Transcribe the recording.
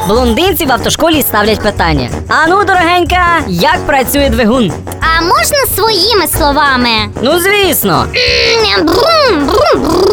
Блондинці в автошколі ставлять питання. Ану, дорогенька, як працює двигун? А можна своїми словами? Ну, звісно. Брум, брум, брум.